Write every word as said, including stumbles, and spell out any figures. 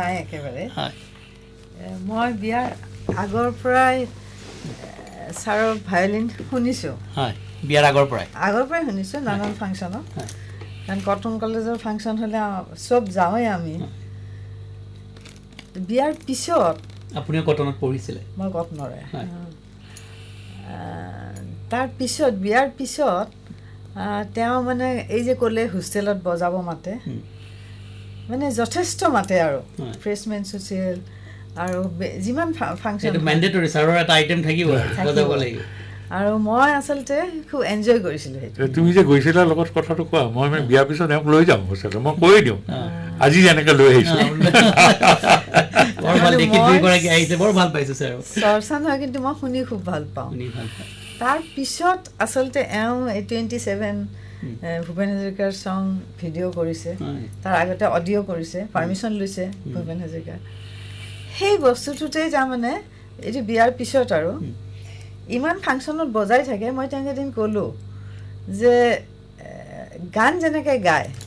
নাই একেবাৰে মই বিয়াৰ আগৰ পৰাই ছাৰৰ ভায়লিন শুনিছোঁ হয় বিয়াৰ আগৰ পৰাই আগৰ পৰাই শুনিছোঁ নানান ফাংচনত কাৰণ কটন কলেজৰ ফাংচন হ'লে চব যাওঁৱে আমি বিয়াৰ পিছত আপুনিও কটনত পঢ়িছিলে মই কটনৰে তাৰ পিছত বিয়াৰ পিছত তেওঁ মানে এই যে ক'লে হোষ্টেলত বজাব মাতে মানে যথেষ্ট মাতে আৰু ফ্ৰেছমেন ছ'চিয়েল আৰু যিমান ফাংচন মেণ্ডেটৰী ছাৰৰ এটা আইটেম থাকিব বজাব লাগিব আৰু মই আচলতে খুব এনজয় কৰিছিলোঁ সেইটো তুমি যে গৈছিলা লগত কথাটো কোৱা মই মানে বিয়াৰ পিছত তেওঁক লৈ যাম হোষ্টেলত মই কৈ দিওঁ আজি যেনেকৈ লৈ আহিছোঁ বৰ ভাল দেখি দুইগৰাকী আহিছে বৰ ভাল পাইছোঁ ছাৰ চৰ্চা নহয় কিন্তু মই শুনি খুব ভাল পাওঁ তাৰ পিছত আচলতে এওঁ এই টুৱেণ্টি ছেভেন ভূপেন হাজৰিকাৰ চং ভিডিঅ' কৰিছে তাৰ আগতে অডিঅ' কৰিছে পাৰ্মিশ্যন লৈছে ভূপেন হাজৰিকাৰ সেই বস্তুটোতেই তাৰমানে এইটো বিয়াৰ পিছত আৰু ইমান ফাংচনত বজাই থাকে মই তেওঁক এদিন ক'লোঁ যে গান যেনেকৈ গায়